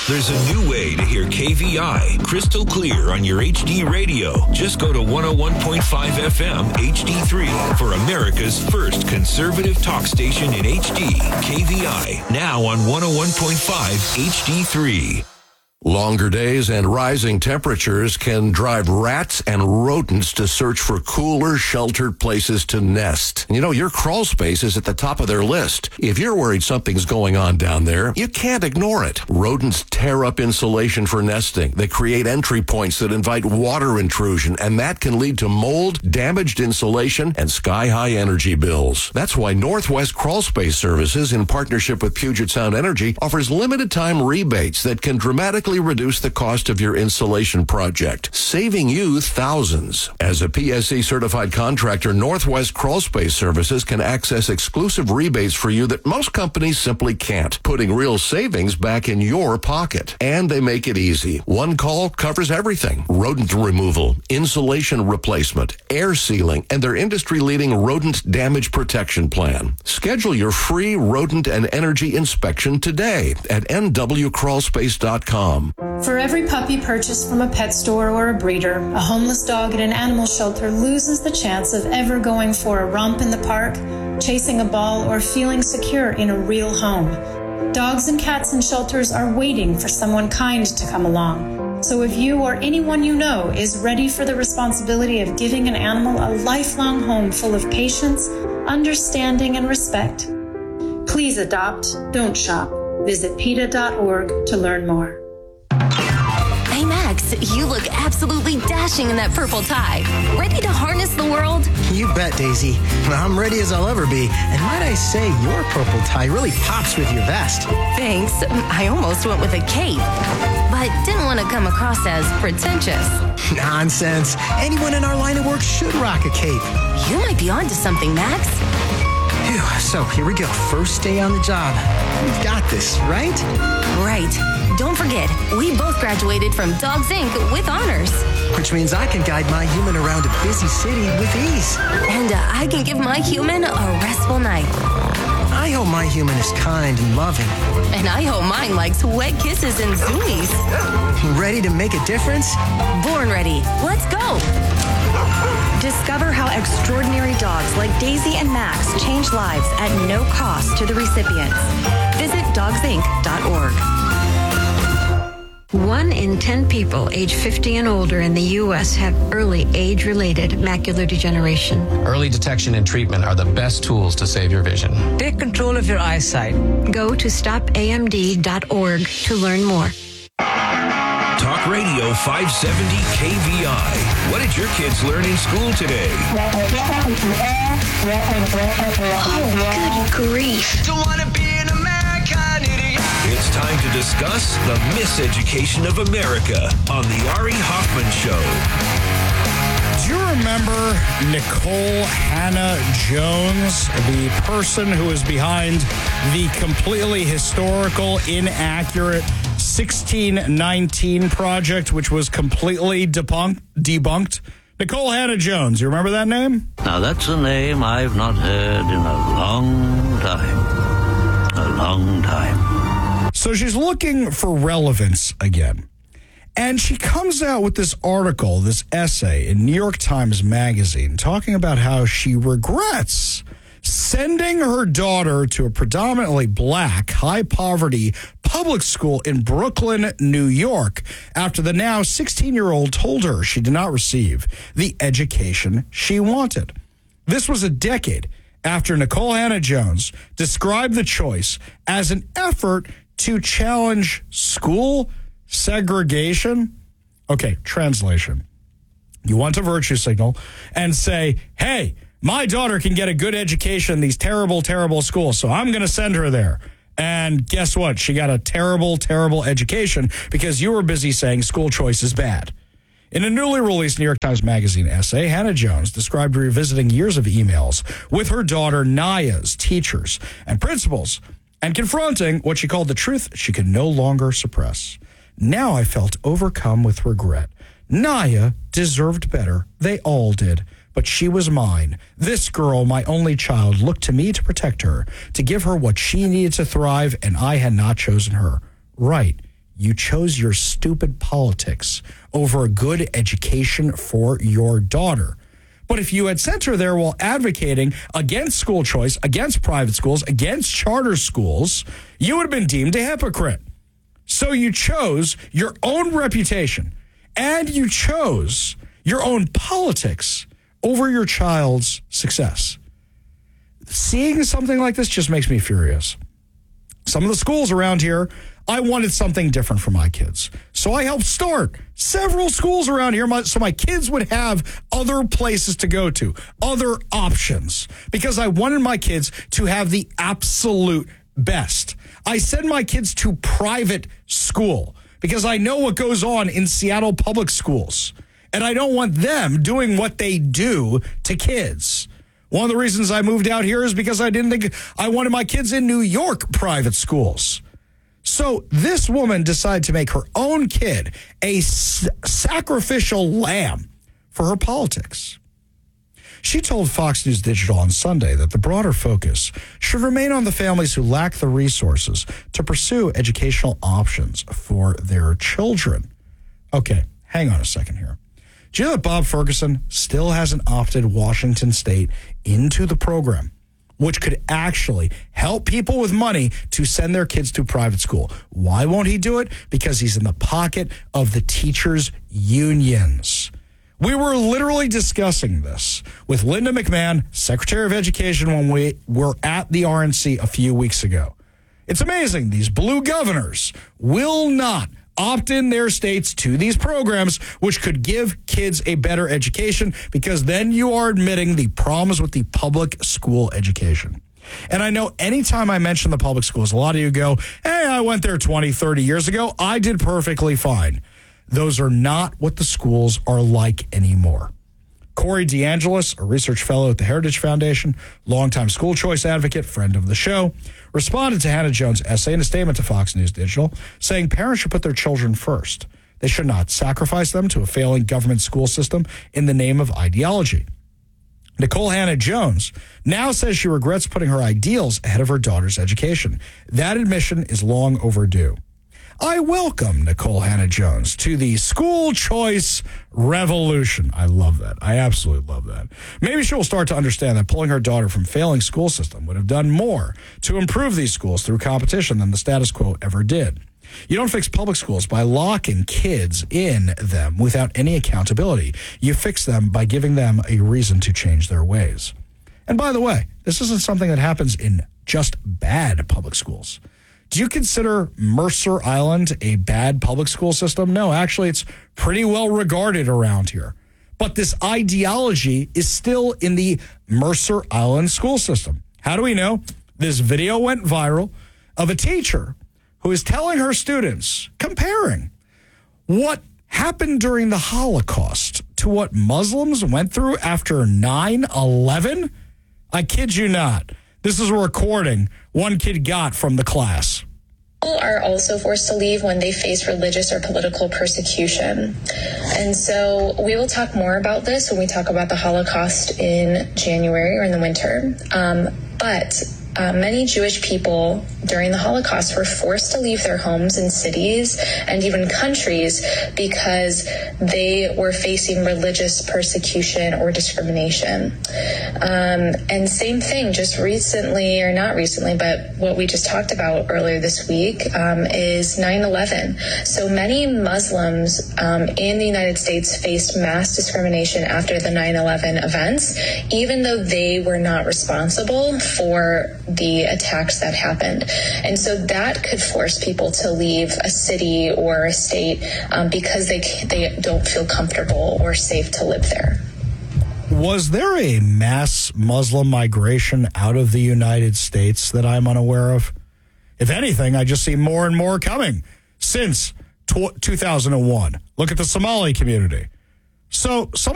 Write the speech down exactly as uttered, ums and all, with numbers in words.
There's a new way to hear K V I crystal clear on your H D radio. Just go to one oh one point five F M H D three for America's first conservative talk station in H D. K V I, now on one oh one point five H D three. Longer days and rising temperatures can drive rats and rodents to search for cooler, sheltered places to nest. You know, your crawl space is at the top of their list. If you're worried something's going on down there, you can't ignore it. Rodents tear up insulation for nesting. They create entry points that invite water intrusion, and that can lead to mold, damaged insulation, and sky-high energy bills. That's why Northwest Crawl Space Services, in partnership with Puget Sound Energy, offers limited-time rebates that can dramatically reduce the cost of your insulation project, saving you thousands. As a P S C certified contractor, Northwest Crawl Space Services can access exclusive rebates for you that most companies simply can't, putting real savings back in your pocket. And they make it easy. One call covers everything: rodent removal, insulation replacement, air sealing, and their industry-leading rodent damage protection plan. Schedule your free rodent and energy inspection today at N W crawl space dot com. For every puppy purchased from a pet store or a breeder, a homeless dog at an animal shelter loses the chance of ever going for a romp in the park, chasing a ball, or feeling secure in a real home. Dogs and cats in shelters are waiting for someone kind to come along. So if you or anyone you know is ready for the responsibility of giving an animal a lifelong home full of patience, understanding, and respect, please adopt, don't shop. Visit P E T A dot org to learn more. Hey, Max, you look absolutely dashing in that purple tie. Ready to harness the world? You bet, Daisy. I'm ready as I'll ever be. And might I say, your purple tie really pops with your vest. Thanks. I almost went with a cape, but didn't want to come across as pretentious. Nonsense. Anyone in our line of work should rock a cape. You might be onto something, Max. Phew, so here we go. First day on the job. We've got this, right? Right. Don't forget, we both graduated from Dogs Incorporated with honors. Which means I can guide my human around a busy city with ease. And uh, I can give my human a restful night. I hope my human is kind and loving. And I hope mine likes wet kisses and zoomies. Ready to make a difference? Born ready. Let's go. Discover how extraordinary dogs like Daisy and Max change lives at no cost to the recipients. Visit dogs inc dot org. One in ten people age fifty and older in the U S have early age-related macular degeneration. Early detection and treatment are the best tools to save your vision. Take control of your eyesight. Go to stop A M D dot org to learn more. Talk Radio five seventy K V I. What did your kids learn in school today? Oh, good grief. Don't want to be an American idiot. It's time to discuss the miseducation of America on the Ari Hoffman Show. Do you remember Nicole Hannah-Jones, the person who is behind the completely historical, inaccurate sixteen nineteen project, which was completely debunked? debunked? Nicole Hannah-Jones, you remember that name? Now, that's a name I've not heard in a long time. A long time. So she's looking for relevance again. And she comes out with this article, this essay in New York Times Magazine, talking about how she regrets sending her daughter to a predominantly black, high-poverty public school in Brooklyn, New York, after the now sixteen-year-old told her she did not receive the education she wanted. This was a decade after Nicole Hannah-Jones described the choice as an effort to challenge school segregation. Okay, translation. You want to virtue signal and say, hey, my daughter can get a good education in these terrible, terrible schools, so I'm going to send her there. And guess what? She got a terrible, terrible education because you were busy saying school choice is bad. In a newly released New York Times Magazine essay, Hannah-Jones described revisiting years of emails with her daughter Naya's teachers and principals and confronting what she called the truth she could no longer suppress. Now I felt overcome with regret. Naya deserved better. They all did. But she was mine. This girl, my only child, looked to me to protect her, to give her what she needed to thrive, and I had not chosen her. Right. You chose your stupid politics over a good education for your daughter. But if you had sent her there while advocating against school choice, against private schools, against charter schools, you would have been deemed a hypocrite. So you chose your own reputation and you chose your own politics over your child's success. Seeing something like this just makes me furious. Some of the schools around here, I wanted something different for my kids. So I helped start several schools around here so my kids would have other places to go to, other options, because I wanted my kids to have the absolute best. I send my kids to private school because I know what goes on in Seattle public schools, and I don't want them doing what they do to kids. One of the reasons I moved out here is because I didn't think I wanted my kids in New York private schools. So this woman decided to make her own kid a s- sacrificial lamb for her politics. She told Fox News Digital on Sunday that the broader focus should remain on the families who lack the resources to pursue educational options for their children. Okay, hang on a second here. Do you know that Bob Ferguson still hasn't opted Washington State into the program, which could actually help people with money to send their kids to private school? Why won't he do it? Because he's in the pocket of the teachers' unions. We were literally discussing this with Linda McMahon, Secretary of Education, when we were at the R N C a few weeks ago. It's amazing. These blue governors will not opt in their states to these programs, which could give kids a better education, because then you are admitting the problems with the public school education. And I know anytime I mention the public schools, a lot of you go, hey, I went there twenty, thirty years ago. I did perfectly fine. Those are not what the schools are like anymore. Corey DeAngelis, a research fellow at the Heritage Foundation, longtime school choice advocate, friend of the show, responded to Hannah Jones' essay in a statement to Fox News Digital, saying parents should put their children first. They should not sacrifice them to a failing government school system in the name of ideology. Nicole Hannah Jones now says she regrets putting her ideals ahead of her daughter's education. That admission is long overdue. I welcome Nicole Hannah Jones to the school choice revolution. I love that. I absolutely love that. Maybe she will start to understand that pulling her daughter from failing school system would have done more to improve these schools through competition than the status quo ever did. You don't fix public schools by locking kids in them without any accountability. You fix them by giving them a reason to change their ways. And by the way, this isn't something that happens in just bad public schools. Do you consider Mercer Island a bad public school system? No, actually, it's pretty well regarded around here. But this ideology is still in the Mercer Island school system. How do we know? This video went viral of a teacher who is telling her students, comparing what happened during the Holocaust to what Muslims went through after nine eleven. I kid you not. This is a recording one kid got from the class. People are also forced to leave when they face religious or political persecution. And so we will talk more about this when we talk about the Holocaust in January or in the winter. Um, but uh, many Jewish people during the Holocaust were forced to leave their homes and cities and even countries because they were facing religious persecution or discrimination. Um, and same thing, just recently, or not recently, but what we just talked about earlier this week um, is nine eleven. So many Muslims um, in the United States faced mass discrimination after the nine eleven events, even though they were not responsible for the attacks that happened. And so that could force people to leave a city or a state um, because they they don't feel comfortable or safe to live there. Was there a mass Muslim migration out of the United States that I'm unaware of? If anything, I just see more and more coming since two thousand one. Look at the Somali community. So some